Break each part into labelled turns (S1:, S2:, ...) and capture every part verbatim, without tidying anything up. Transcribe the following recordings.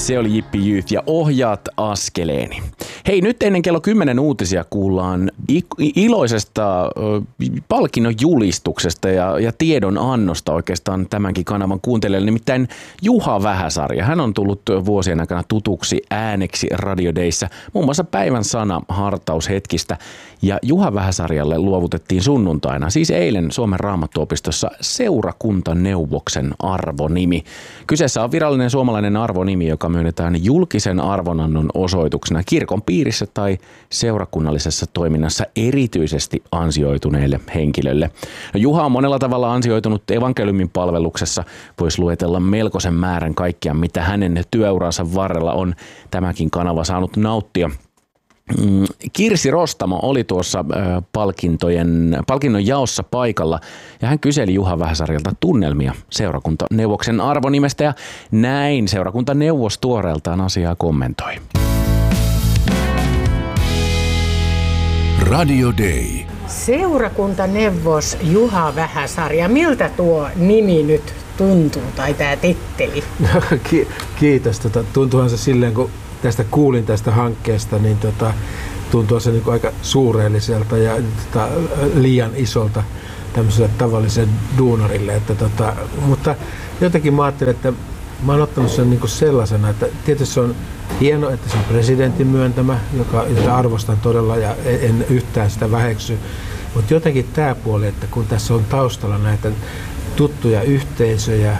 S1: Se oli Jippi Youth ja Ohjaat askeleeni. Hei, nyt ennen kello kymmenen uutisia kuullaan iloisesta palkinnon julistuksesta ja, ja tiedon annosta oikeastaan tämänkin kanavan kuuntelijalle, nimittäin Juha Vähäsarja. Hän on tullut vuosien aikana tutuksi ääneksi Radio Dayssä, muun muassa päivän sana hartaushetkistä. Ja Juha Vähäsarjalle luovutettiin sunnuntaina, siis eilen Suomen Raamattuopistossa seurakuntaneuvoksen arvonimi. Kyseessä on virallinen suomalainen arvonimi, joka myönnetään julkisen arvonannon osoituksena kirkon piirissä tai seurakunnallisessa toiminnassa erityisesti ansioituneelle henkilölle. No, Juha on monella tavalla ansioitunut evankeliumin palveluksessa. Voisi luetella melkoisen määrän kaikkia, mitä hänen työuransa varrella on tämäkin kanava saanut nauttia. Kirsi Rostamo oli tuossa palkintojen, palkinnon jaossa paikalla ja hän kyseli Juha Vähäsarjalta tunnelmia seurakuntaneuvoksen arvonimestä ja näin seurakuntaneuvos tuoreeltaan asiaa kommentoi.
S2: Radio Day.
S3: Seurakuntaneuvos Juha Vähäsarja, miltä tuo nimi nyt tuntuu tai tämä titteli?
S4: No, ki- kiitos. Tota, tuntuuhan se silleen, kun tästä kuulin tästä hankkeesta, niin tota, tuntuu se niin kuin aika suureelliselta ja tota, liian isolta tämmöiselle tavalliselle duunarille. Että, tota, mutta jotenkin mä ajattelin, että mä oon ottanut sen niin kuin sellaisena, että tietysti se on hieno, että se on presidentin myöntämä, joka, jota arvostan todella ja en yhtään sitä väheksy. Mutta jotenkin tämä puoli, että kun tässä on taustalla näitä tuttuja yhteisöjä,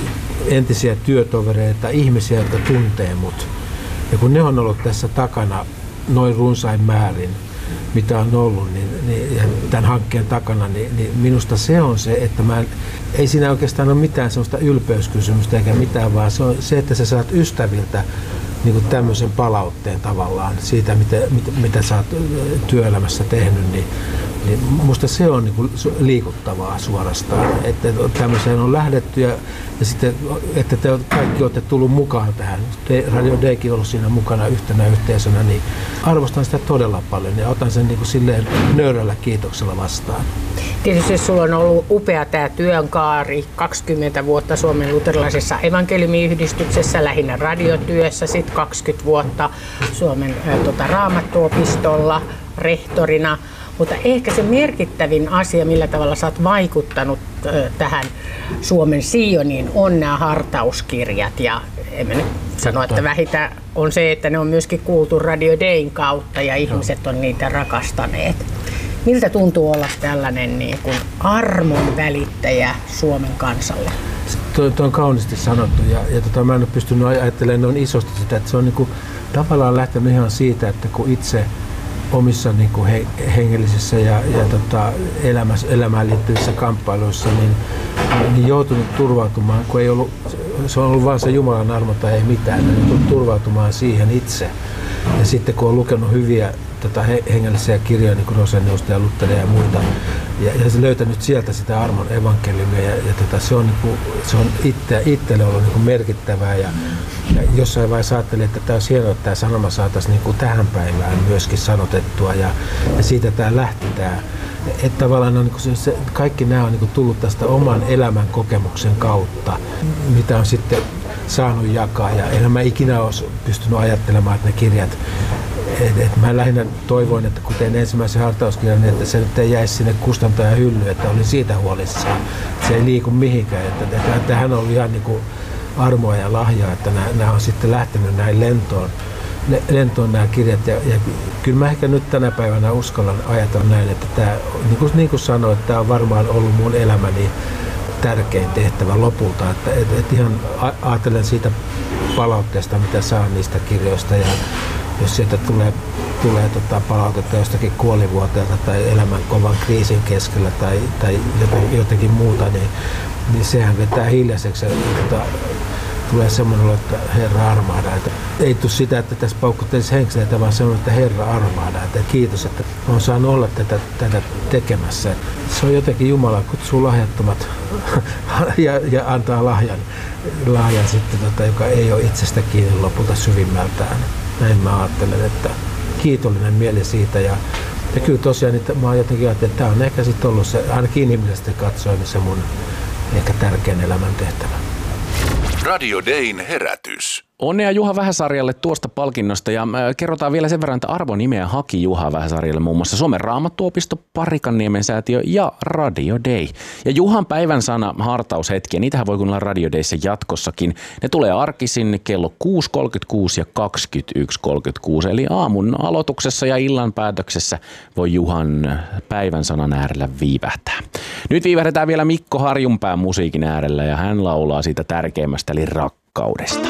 S4: entisiä työtovereita, ihmisiä, jotka tuntee mut. Ja kun ne on ollut tässä takana noin runsain määrin, mitä on ollut, niin, niin, ja tämän hankkeen takana, niin, niin minusta se on se, että mä en, ei siinä oikeastaan ole mitään sellaista ylpeyskysymystä eikä mitään, vaan se on se, että sä saat ystäviltä niin kuin tämmöisen palautteen tavallaan siitä, mitä, mitä, mitä sä oot työelämässä tehnyt, niin, niin musta se on niin kuin liikuttavaa suorastaan, että tämmöiseen on lähdetty ja, ja sitten, että te kaikki olette tullut mukaan tähän, Radio Daykin on ollut siinä mukana yhtenä yhteisönä, niin arvostan sitä todella paljon ja otan sen niin kuin silleen nöyrällä kiitoksella vastaan.
S3: Tietysti sulla on ollut upea tämä työnkaari, kaksikymmentä vuotta Suomen luterilaisessa evankeliumiyhdistyksessä, lähinnä radiotyössä, sitten kaksikymmentä vuotta Suomen ä, tota, Raamattuopistolla rehtorina. Mutta ehkä se merkittävin asia, millä tavalla sä oot vaikuttanut ö, tähän Suomen Sioniin, on nämä hartauskirjat. Ja en mä nyt sano, että vähitä on se, että ne on myöskin kuultu Radio Dayn kautta ja ihmiset on niitä rakastaneet. Miltä tuntuu olla tällainen niin kuin armon välittäjä Suomen kansalle?
S4: Tuo, tuo on kauniisti sanottu ja, ja tota, mä en ole pystynyt ajattelemaan noin isosti sitä, että se on niin kuin, tavallaan lähtenyt ihan siitä, että kun itse omissa niin kuin he, hengellisissä ja, ja tota, elämässä, elämään liittyvissä kamppailuissa niin, niin joutunut turvautumaan, kun ei ollut, se on ollut vain se Jumalan armo tai ei mitään, niin joutunut turvautumaan siihen itse. Ja sitten kun on lukenut hyviä tota, he, hengellisiä kirjoja, niin kuin Roseniusta ja Lutheria ja muita, ja, ja se löytänyt sieltä sitä armon evankeliumia, ja, ja tota, se on, niin kuin, se on itse, itselle ollut niin kuin merkittävää. Ja, ja jossain vaiheessa ajattelin, että tämä olisi hienoa, että tämä sanoma saataisiin niin kuin tähän päivään myöskin sanotettua, ja, ja siitä tämä lähti tämä. Että tavallaan on, niin kuin se, kaikki nämä on niin kuin tullut tästä oman elämän kokemuksen kautta, mitä on sitten saanut jakaa, ja enhän mä ikinä olisi pystynyt ajattelemaan, että ne kirjat, et, et mä lähinnä toivoin, että kun tein ensimmäisen hartauskirjan, niin että se nyt ei jäisi sinne kustantajan hyllyyn, että olin siitä huolissaan, että se ei liiku mihinkään, että, että, että hän on ollut ihan niin kuin armoa ja lahjaa, että nämä, nämä on sitten lähtenyt näin lentoon, lentoon nämä kirjat, ja, ja kyllä mä ehkä nyt tänä päivänä uskallan ajatella näin, että tämä, niin kuin, niin kuin sanoin, että tämä on varmaan ollut mun elämäni tärkein tehtävä lopulta, että et, et ihan ajattelen siitä palautteesta, mitä saan niistä kirjoista, ja jos sieltä tulee, tulee tota palautetta jostakin kuolivuoteelta tai elämän kovan kriisin keskellä tai, tai jotenkin muuta, niin, niin sehän vetää hiljaiseksi ja tota, tulee semmoinen olo, että Herra armahda. Että ei tule sitä, että tässä paukuttelisi henkseleitä, vaan semmoinen, että Herra armahda. Että kiitos, että olen saanut olla tätä, tätä tekemässä. Se on jotenkin Jumala kutsuu lahjattomat ja, ja antaa lahjan, lahjan sitten, tota, joka ei ole itsestä kiinni lopulta syvimmältään. Näin mä ajattelen, että kiitollinen mieli siitä. Ja, ja kyllä tosiaan, että mä jotenkin ajattelin, että tämä on ehkä sitten ollut se, ainakin inhimillisesti katsoen, se mun ehkä tärkein elämäntehtävä.
S2: Radio Dayn herätys.
S1: Onnea Juha Vähäsarjalle tuosta palkinnosta ja kerrotaan vielä sen verran, että arvonimeä haki Juha Vähäsarjalle muun muassa Suomen Raamattuopisto, Parikanniemen säätiö ja Radio Day. Ja Juhan päivän sana hartaushetkiä, niitähän voi kuunnella Radio Dayssä jatkossakin. Ne tulee arkisin kello kuusi kolmekymmentäkuusi ja kaksikymmentäyksi kolmekymmentäkuusi, eli aamun aloituksessa ja illan päätöksessä voi Juhan päivän sanan äärellä viivähtää. Nyt viivähdetään vielä Mikko Harjunpään musiikin äärellä ja hän laulaa siitä tärkeimmästä eli rakkaudesta.